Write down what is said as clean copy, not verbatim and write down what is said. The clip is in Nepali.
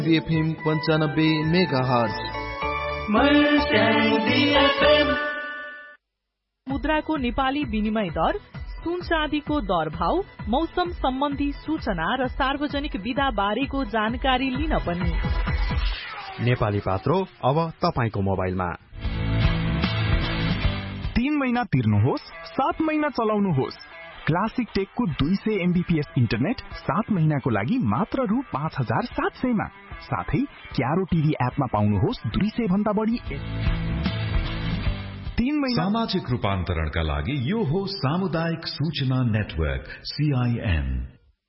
FM 95 megahertz. मुद्राको नेपाली विनिमय दर, सुन चाँदीको दर भाव, मौसम सम्बन्धी सूचना र सार्वजनिक विधा बारेको जानकारी लिन पनि नेपाली पात्रो अब तपाईको मोबाइलमा। 3 महिना तिर्नुहोस्, 7 महिना चलाउनुहोस्। क्लासिक टेकको 200 MBPS इन्टरनेट 7 महिनाको लागि मात्र रु 5700 मा। साथै क्यारो टिभी एपमा पाउनुहोस् 200 भन्दा बढी। 3 महिना। सामाजिक रूपान्तरणका लागि यो हो सामुदायिक सूचना नेटवर्क CIN।